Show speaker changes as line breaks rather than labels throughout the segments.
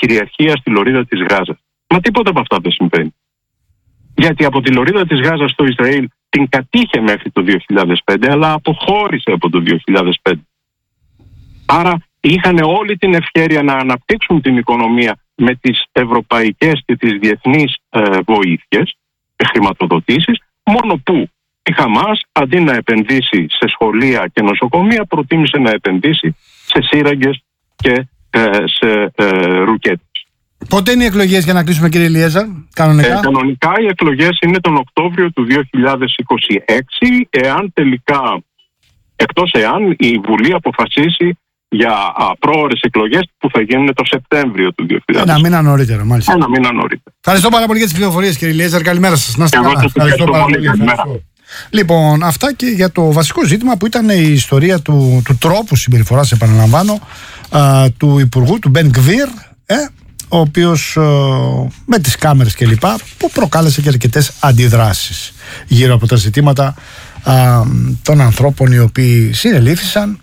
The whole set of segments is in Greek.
κυριαρχία στη λωρίδα της Γάζας. Μα τίποτα από αυτά δεν συμβαίνει. Γιατί από τη λωρίδα της Γάζας στο Ισραήλ την κατήχε μέχρι το 2005, αλλά αποχώρησε από το 2005. Άρα είχαν όλη την ευκαιρία να αναπτύξουν την οικονομία με τις ευρωπαϊκές και τις διεθνείς βοήθειες, χρηματοδοτήσεις, μόνο που η Χαμάς αντί να επενδύσει σε σχολεία και νοσοκομεία προτίμησε να επενδύσει σε σύραγγες και σε ρουκέτες.
Πότε είναι οι εκλογές, για να κλείσουμε, κύριε Ελιέζαρ, κανονικά?
Κανονικά οι εκλογές είναι τον Οκτώβριο του 2026, εκτός εάν η Βουλή αποφασίσει για πρόωρες εκλογές που θα γίνουν το Σεπτέμβριο του 2026.
Ένα μήνα νωρίτερα, μάλιστα.
Ένα μήνα νωρίτερα.
Ευχαριστώ πάρα πολύ για τις πληροφορίες, κύριε Ελιέζαρ. Καλημέρα σας. Να είστε καλά. Ευχαριστώ πάρα πολύ. Λοιπόν, αυτά και για το βασικό ζήτημα που ήταν η ιστορία του τρόπου συμπεριφοράς, επαναλαμβάνω, του Υπουργού, του Μπεν Γκβίρ, ο οποίος με τις κάμερες και λοιπά, που προκάλεσε και αρκετές αντιδράσεις γύρω από τα ζητήματα των ανθρώπων οι οποίοι συνελήφθησαν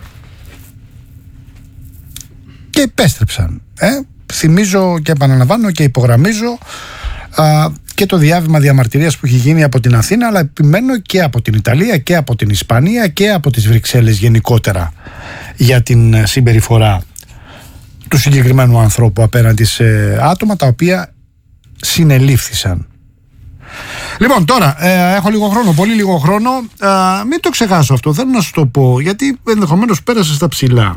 και επέστρεψαν. Θυμίζω και επαναλαμβάνω και υπογραμμίζω και το διάβημα διαμαρτυρίας που έχει γίνει από την Αθήνα, αλλά επιμένω και από την Ιταλία και από την Ισπανία και από τις Βρυξέλλες γενικότερα για την συμπεριφορά του συγκεκριμένου ανθρώπου απέναντι σε άτομα τα οποία συνελήφθησαν. Λοιπόν, τώρα έχω λίγο χρόνο, πολύ λίγο χρόνο. Μην το ξεχάσω αυτό, θέλω να σου το πω, γιατί ενδεχομένως πέρασε στα ψηλά.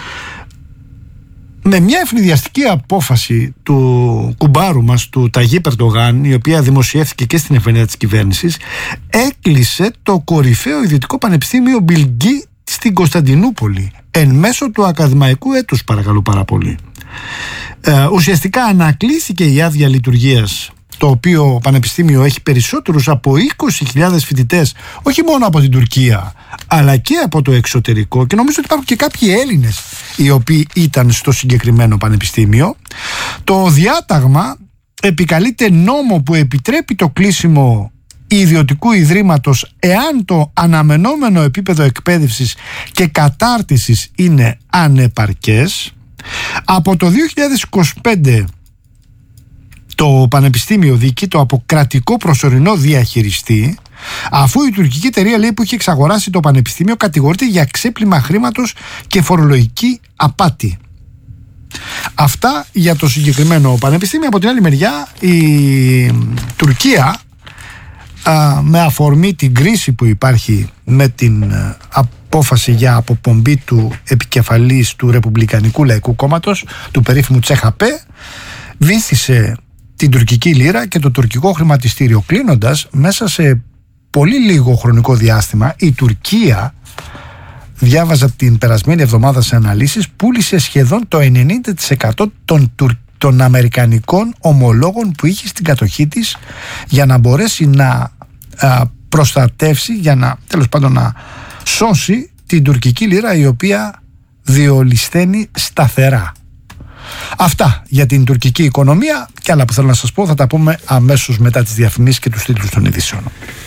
Με μια ευνηδιαστική απόφαση του κουμπάρου μας, του Ταγί Ερντογάν, η οποία δημοσιεύθηκε και στην εφημερίδα της κυβέρνησης, έκλεισε το κορυφαίο ιδιωτικό πανεπιστήμιο Μπιλγκή στην Κωνσταντινούπολη εν μέσω του ακαδημαϊκού έτους, παρακαλώ πάρα πολύ. Ουσιαστικά ανακλήθηκε η άδεια λειτουργίας, το οποίο πανεπιστήμιο έχει περισσότερους από 20.000 φοιτητές, όχι μόνο από την Τουρκία αλλά και από το εξωτερικό, και νομίζω ότι υπάρχουν και κάποιοι Έλληνες οι οποίοι ήταν στο συγκεκριμένο πανεπιστήμιο. Το διάταγμα επικαλείται νόμο που επιτρέπει το κλείσιμο ιδιωτικού ιδρύματος εάν το αναμενόμενο επίπεδο εκπαίδευσης και κατάρτισης είναι ανεπαρκές. Από το 2025 το πανεπιστήμιο διοικείται από κρατικό προσωρινό διαχειριστή, αφού η τουρκική εταιρεία, λέει, που είχε εξαγοράσει το πανεπιστήμιο κατηγορείται για ξέπλυμα χρήματος και φορολογική απάτη. Αυτά για το συγκεκριμένο πανεπιστήμιο. Από την άλλη μεριά, η Τουρκία, με αφορμή την κρίση που υπάρχει με την απόφαση για αποπομπή του επικεφαλής του Ρεπουμπλικανικού Λαϊκού Κόμματος, του περίφημου Τσέχαπέ, βύθισε την τουρκική λίρα και το τουρκικό χρηματιστήριο, κλείνοντας μέσα σε πολύ λίγο χρονικό διάστημα. Η Τουρκία, διάβαζα την περασμένη εβδομάδα σε αναλύσεις, πούλησε σχεδόν το 90% των αμερικανικών ομολόγων που είχε στην κατοχή της, για να μπορέσει να προστατεύσει, για να, τέλος πάντων, να σώσει την τουρκική λίρα, η οποία διολυσθένει σταθερά. Αυτά για την τουρκική οικονομία, και άλλα που θέλω να σας πω θα τα πούμε αμέσως μετά τις διαφημίσεις και τους τίτλους των ειδήσεων.